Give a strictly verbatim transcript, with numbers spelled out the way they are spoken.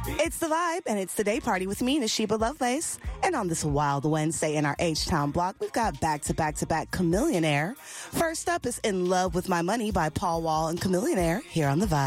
It's the vibe, and it's the day party with me, Nashiba Lovelace. And on this wild Wednesday in our H-Town block, we've got back-to-back-to-back Chameleonaire. First up is In Love with My Money by Paul Wall and Chameleonaire here on the Vibe.